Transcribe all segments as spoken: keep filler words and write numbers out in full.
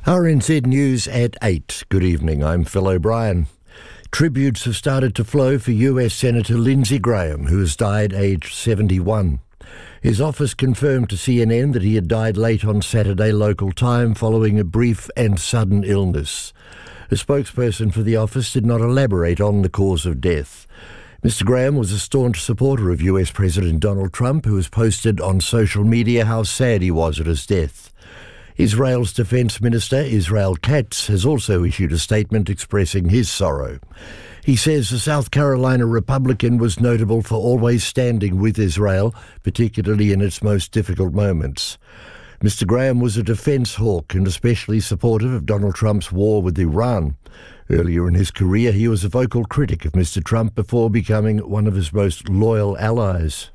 R N Z News at eight. Good evening, I'm Phil O'Brien. Tributes have started to flow for U S Senator Lindsey Graham, who has died aged seventy-one. His office confirmed to C N N that he had died late on Saturday local time following a brief and sudden illness. A spokesperson for the office did not elaborate on the cause of death. Mister Graham was a staunch supporter of U S President Donald Trump, who has posted on social media how sad he was at his death. Israel's Defence Minister, Israel Katz, has also issued a statement expressing his sorrow. He says the South Carolina Republican was notable for always standing with Israel, particularly in its most difficult moments. Mister Graham was a defence hawk and especially supportive of Donald Trump's war with Iran. Earlier in his career, he was a vocal critic of Mister Trump before becoming one of his most loyal allies.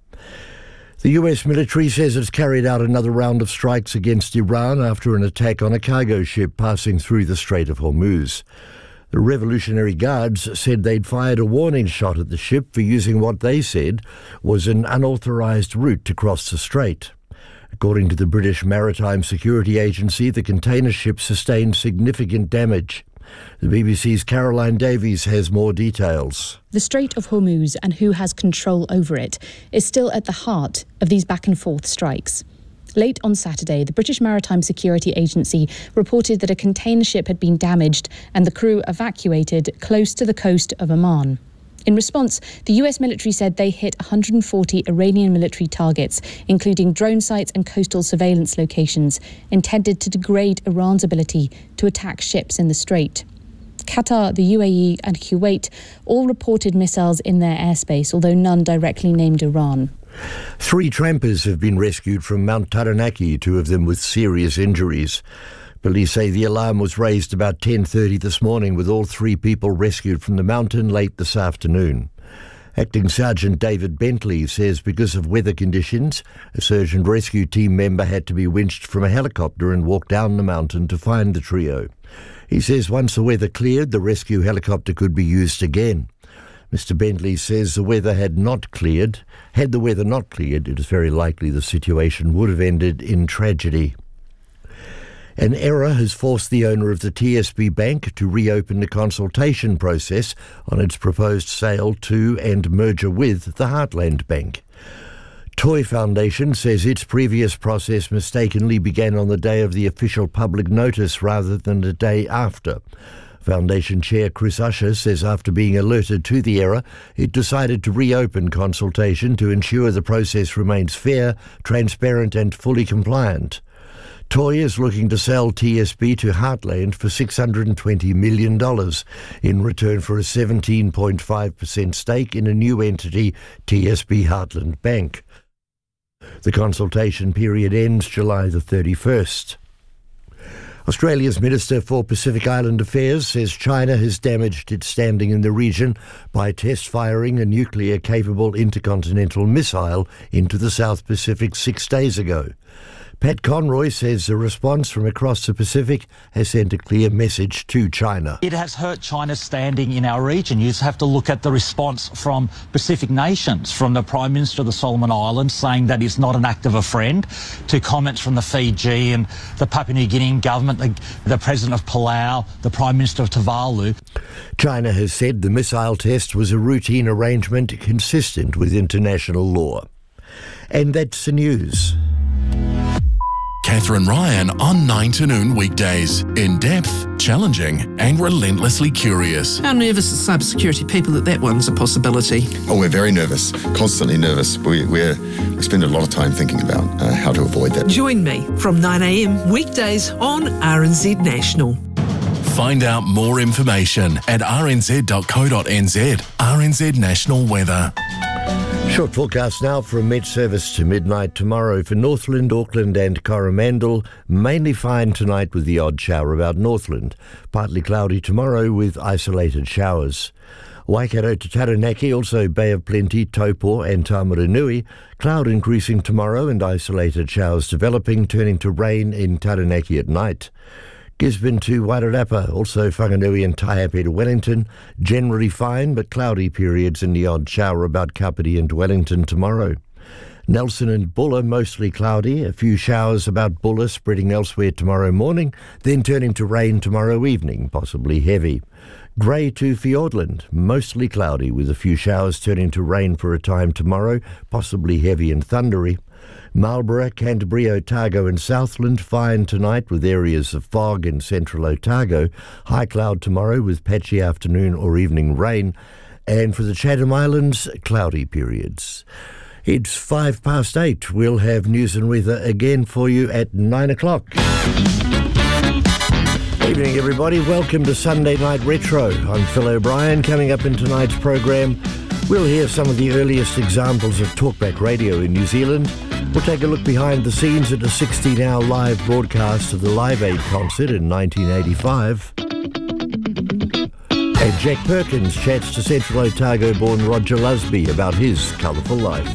The U S military says it's carried out another round of strikes against Iran after an attack on a cargo ship passing through the Strait of Hormuz. The Revolutionary Guards said they'd fired a warning shot at the ship for using what they said was an unauthorised route to cross the strait. According to the British Maritime Security Agency, the container ship sustained significant damage. The B B C's Caroline Davies has more details. The Strait of Hormuz and who has control over it is still at the heart of these back-and-forth strikes. Late on Saturday, the British Maritime Security Agency reported that a container ship had been damaged and the crew evacuated close to the coast of Oman. In response, the U S military said they hit one hundred forty Iranian military targets, including drone sites and coastal surveillance locations, intended to degrade Iran's ability to attack ships in the strait. Qatar, the U A E and Kuwait all reported missiles in their airspace, although none directly named Iran. Three trampers have been rescued from Mount Taranaki, two of them with serious injuries. Police say the alarm was raised about ten thirty this morning, with all three people rescued from the mountain late this afternoon. Acting Sergeant David Bentley says because of weather conditions, a search and rescue team member had to be winched from a helicopter and walk down the mountain to find the trio. He says once the weather cleared, the rescue helicopter could be used again. Mister Bentley says the weather had not cleared. Had the weather not cleared, it is very likely the situation would have ended in tragedy. An error has forced the owner of the T S B Bank to reopen the consultation process on its proposed sale to and merger with the Heartland Bank. Toy Foundation says its previous process mistakenly began on the day of the official public notice rather than the day after. Foundation Chair Chris Usher says after being alerted to the error, it decided to reopen consultation to ensure the process remains fair, transparent and fully compliant. Toy is looking to sell T S B to Heartland for six hundred twenty million dollars in return for a seventeen point five percent stake in a new entity, T S B Heartland Bank. The consultation period ends July the thirty-first. Australia's Minister for Pacific Island Affairs says China has damaged its standing in the region by test firing a nuclear-capable intercontinental missile into the South Pacific six days ago. Pat Conroy says the response from across the Pacific has sent a clear message to China. It has hurt China's standing in our region. You just have to look at the response from Pacific nations, from the Prime Minister of the Solomon Islands saying that he's not an act of a friend, to comments from the Fiji and the Papua New Guinean government, the, the President of Palau, the Prime Minister of Tuvalu. China has said the missile test was a routine arrangement consistent with international law. And that's the news. Catherine Ryan on nine to noon weekdays. In-depth, challenging and relentlessly curious. How nervous as cybersecurity people that that one's a possibility? Oh, we're very nervous, constantly nervous. We, we're, we spend a lot of time thinking about uh, how to avoid that. Join me from nine a m weekdays on R N Z National. Find out more information at r n z dot co dot n z. R N Z National Weather. Short forecast now from Met Service to midnight tomorrow for Northland, Auckland and Coromandel. Mainly fine tonight with the odd shower about Northland. Partly cloudy tomorrow with isolated showers. Waikato to Taranaki, also Bay of Plenty, Taupo and Tamaranui. Cloud increasing tomorrow and isolated showers developing, turning to rain in Taranaki at night. Gisborne to Wairarapa, also Whanganui and Taihape to Wellington. Generally fine, but cloudy periods and the odd shower about Kapiti and Wellington tomorrow. Nelson and Buller, mostly cloudy. A few showers about Buller, spreading elsewhere tomorrow morning, then turning to rain tomorrow evening, possibly heavy. Grey to Fiordland, mostly cloudy, with a few showers turning to rain for a time tomorrow, possibly heavy and thundery. Marlborough, Canterbury, Otago and Southland, fine tonight with areas of fog in central Otago. High cloud tomorrow with patchy afternoon or evening rain. And for the Chatham Islands, cloudy periods. It's five past eight. We'll have news and weather again for you at nine o'clock. Evening, everybody. Welcome to Sunday Night Retro. I'm Phil O'Brien. Coming up in tonight's program, we'll hear some of the earliest examples of talkback radio in New Zealand. We'll take a look behind the scenes at a sixteen-hour live broadcast of the Live Aid concert in nineteen eighty-five. And Jack Perkins chats to Central Otago-born Roger Lusby about his colourful life.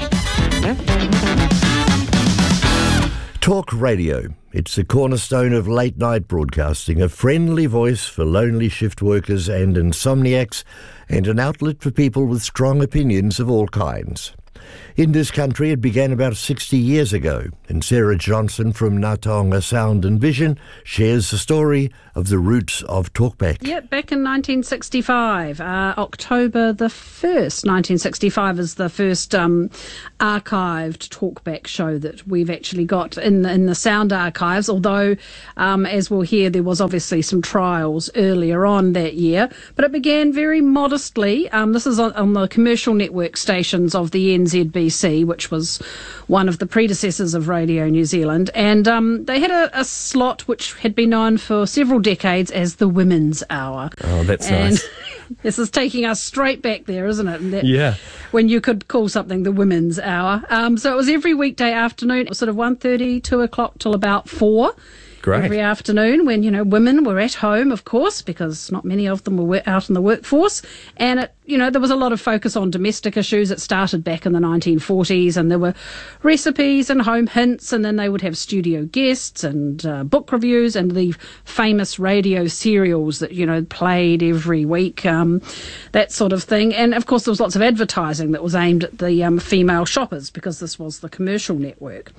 Talk radio. It's the cornerstone of late-night broadcasting, a friendly voice for lonely shift workers and insomniacs, and an outlet for people with strong opinions of all kinds. In this country, it began about sixty years ago, and Sarah Johnson from Ngā Taonga Sound and Vision shares the story of the roots of talkback. Yeah, back in nineteen sixty-five, uh, October the first, nineteen sixty-five is the first um, archived talkback show that we've actually got in the, in the sound archives, although, um, as we'll hear, there was obviously some trials earlier on that year, but it began very modestly. Um, this is on, on the commercial network stations of the N Z B C, which was one of the predecessors of Radio New Zealand, and um, they had a, a slot which had been known for several decades as the Women's Hour. Oh, that's and nice. This is taking us straight back there, isn't it? And that, yeah. When you could call something the Women's Hour. Um, so it was every weekday afternoon, sort of one thirty, two o'clock till about four. Great. Every afternoon when, you know, women were at home, of course, because not many of them were out in the workforce. And, it, you know, there was a lot of focus on domestic issues. It started back in the nineteen forties, and there were recipes and home hints, and then they would have studio guests and uh, book reviews and the famous radio serials that, you know, played every week, um, that sort of thing. And, of course, there was lots of advertising that was aimed at the um, female shoppers, because this was the commercial network.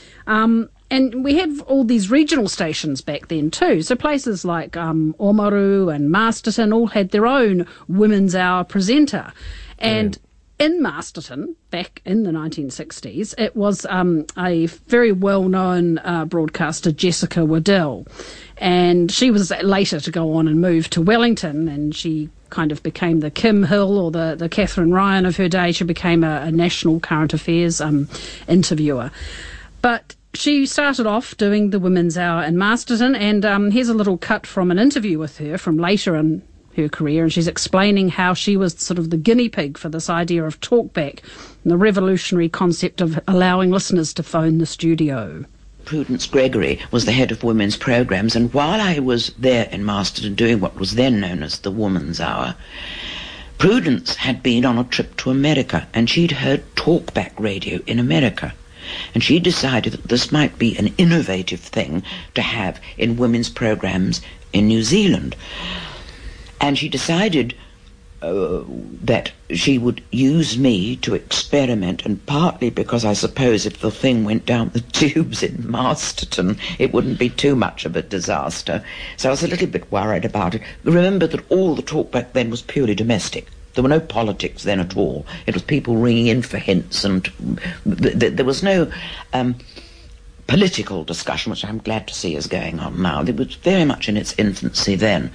Um, and we had all these regional stations back then too. So places like um, Oamaru and Masterton all had their own Women's Hour presenter. And yeah. in Masterton, back in the nineteen sixties, it was um, a very well-known uh, broadcaster, Jessica Waddell. And she was later to go on and move to Wellington, and she kind of became the Kim Hill or the, the Catherine Ryan of her day. She became a, a national current affairs um, interviewer. But she started off doing the Women's Hour in Masterton, and um, here's a little cut from an interview with her from later in her career, and she's explaining how she was sort of the guinea pig for this idea of talkback and the revolutionary concept of allowing listeners to phone the studio. Prudence Gregory was the head of women's programs, and while I was there in Masterton doing what was then known as the Woman's Hour, Prudence had been on a trip to America, and she'd heard talkback radio in America. And she decided that this might be an innovative thing to have in women's programs in New Zealand. And she decided uh, that she would use me to experiment, and partly because I suppose if the thing went down the tubes in Masterton, it wouldn't be too much of a disaster. So I was a little bit worried about it. Remember that all the talk back then was purely domestic. There were no politics then at all. It was people ringing in for hints, and th- th- there was no um, political discussion, which I'm glad to see is going on now. It was very much in its infancy then.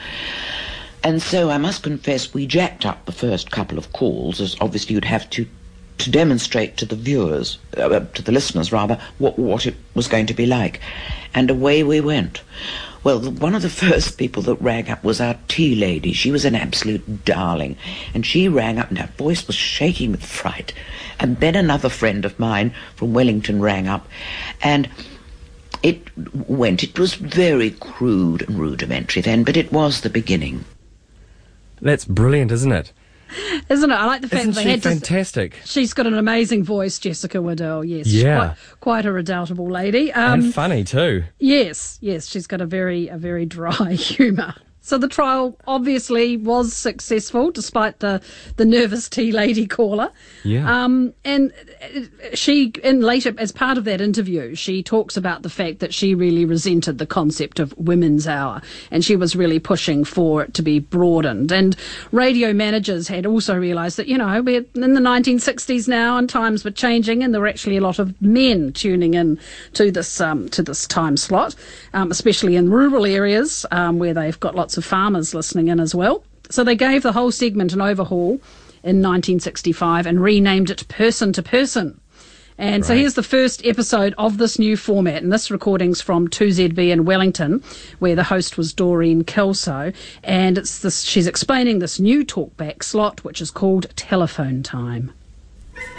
And so I must confess we jacked up the first couple of calls, as obviously you'd have to to demonstrate to the viewers, uh, to the listeners rather, what, what it was going to be like. And away we went. Well, one of the first people that rang up was our tea lady. She was an absolute darling. And she rang up, and her voice was shaking with fright. And then another friend of mine from Wellington rang up, and it went. It was very crude and rudimentary then, but it was the beginning. That's brilliant, isn't it? Isn't it? I like the fact Isn't that she they had fantastic? To, she's got an amazing voice, Jessica Waddell. Yes, yeah, she's quite, quite a redoubtable lady, um, and funny too. Yes, yes, she's got a very a very dry humour. So the trial obviously was successful, despite the, the nervous tea lady caller. Yeah. Um, and she, and later, as part of that interview, she talks about the fact that she really resented the concept of women's hour, and she was really pushing for it to be broadened. And radio managers had also realised that, you know, we're in the nineteen sixties now, and times were changing, and there were actually a lot of men tuning in to this um, to this time slot, um, especially in rural areas um, where they've got lots of farmers listening in as well. So they gave the whole segment an overhaul in nineteen sixty-five and renamed it Person to Person. And right. So here's the first episode of this new format, and this recording's from two Z B in Wellington, where the host was Doreen Kelso, and it's this, she's explaining this new talkback slot, which is called Telephone Time.